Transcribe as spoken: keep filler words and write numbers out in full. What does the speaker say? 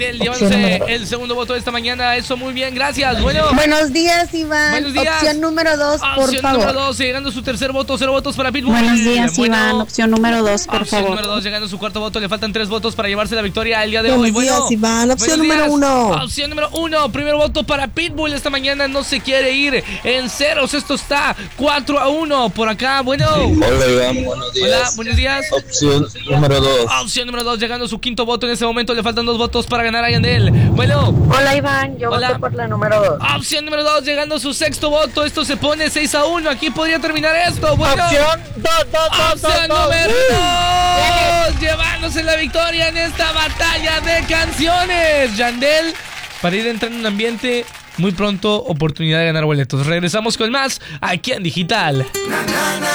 Yandel llevándose el segundo voto de esta mañana. Eso, muy bien, gracias. Bueno. Buenos días, Iván. Buenos días. Opción número dos, por Opción favor. número dos, llegando su tercer voto, cero votos para Pitbull. Buenos días, bueno, Iván. Opción número dos, por opción favor. número dos, llegando su cuarto voto. Le faltan tres votos para llevarse la victoria el día de Buenos hoy. Bueno, días, Iván. Opción buenos número días. uno. Opción número uno. Primer voto para Pitbull. Esta mañana no se quiere ir en ceros. Esto está cuatro a uno por acá. Bueno. Hola, Iván. Buenos días. Hola, buenos días. Opción número dos. Opción número dos, llegando su quinto voto en ese momento. Le faltan dos votos para ganar a Yandel. Bueno. Hola, Iván. Yo Hola. voté por la número dos. Opción número dos, llegando su sexto voto. Esto se pone seis a uno. Aquí podría terminar esto. Bueno. Opción dos, dos, dos, Opción dos, número dos. dos, llevándose la victoria en esta batalla de canciones. Yandel, para ir entrando en un ambiente, muy pronto oportunidad de ganar boletos. Regresamos con más aquí en Digital.